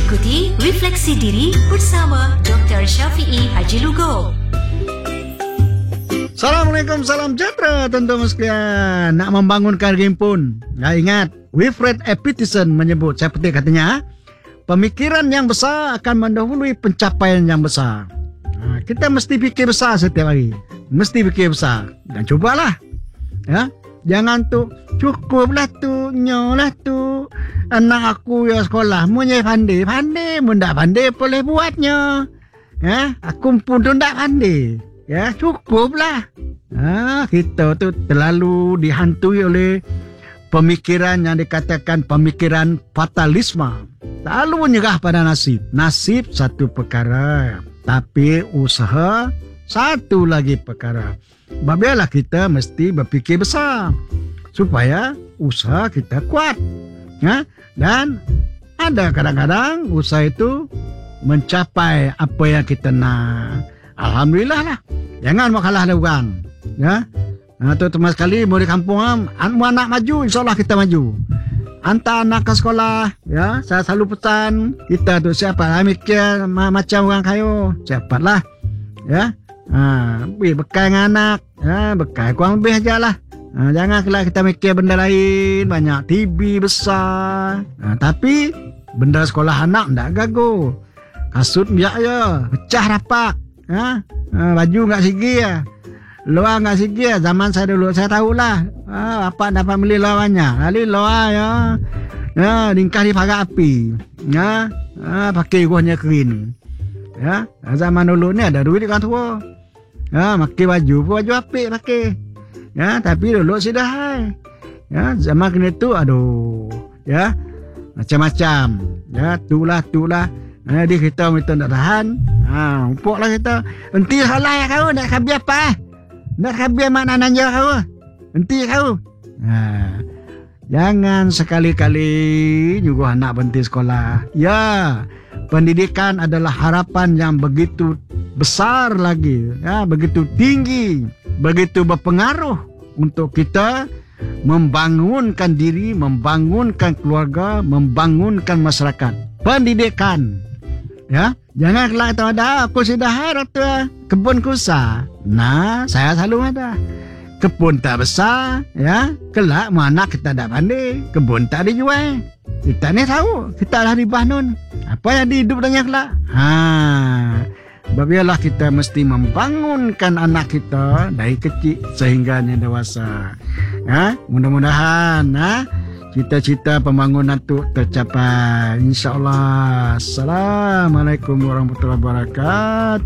Ikuti Refleksi Diri bersama Dr. Syafiee Haji Lugo. Assalamualaikum, salam sejahtera tuan-tuan sekalian. Nak membangunkan himpun. Ingat, Wilfred Epictetus menyebut, seperti katanya, pemikiran yang besar akan mendahului pencapaian yang besar. Kita mesti fikir besar setiap hari. Mesti fikir besar. Dan cubalah. Ya. Jangan tu, cukuplah tu, nyolah tu. Anak aku ya sekolah, punya pandai. Pandai, mun tak pandai boleh buatnya. Ya, aku pun tu tak pandai. Ya, cukuplah. Kita tu terlalu dihantui oleh pemikiran yang dikatakan pemikiran fatalisme. Terlalu menyerah pada nasib. Nasib satu perkara, tapi usaha satu lagi perkara. Biarlah kita mesti berfikir besar supaya usaha kita kuat. Dan ada kadang-kadang usaha itu mencapai apa yang kita nak. Alhamdulillah lah. Jangan mau kalah dari orang. Teman sekali mau di kampung, anak maju, insyaAllah kita maju. Hantar anak ke sekolah, ya. Saya selalu pesan kita tu siapa mikir macam orang kaya, cepatlah, ya. Bekal dengan anak, bekal kurang lebih aja lah. Janganlah kita mikir benda lain, banyak TV besar. Tapi benda sekolah anak tak gagal. Kasut biak je, pecah rapak. Baju tak sigi ya. Luar tak sigi ya. Zaman saya dulu saya tahulah. Bapak dapat beli luar banyak. Lalu luar ya. Ringkas di pagar api. Pakai ruhnya kering. Zaman dulu ni ada duit kan tua. Pakai baju apik pakai. Tapi dulu sudah zaman kini tu aduh. Macam-macam. Tulah. Dia kita minta nak tahan. Umpuklah kita. Enti salah ya kau. Nak khabi apa? Nak khabi makna nanya kau. Enti kau. Jangan sekali-kali nyuruh anak berhenti sekolah. Ya, pendidikan adalah harapan yang begitu besar lagi. Begitu tinggi. Begitu berpengaruh untuk kita membangunkan diri, membangunkan keluarga, membangunkan masyarakat. Pendidikan. Jangan kelak tahu ada aku sudah harap tu kebun kusa. Saya selalu ada. Kebun tak besar, kelak mana kita tak pandai, kebun tak dijual. Kita ni tahu, kita lah ribah nun. Apa yang dihidup dengan kelak? Biarlah kita mesti membangunkan anak kita dari kecil sehingga dia dewasa. Mudah-mudahan cita-cita pembangunan itu tercapai. InsyaAllah. Assalamualaikum warahmatullahi wabarakatuh.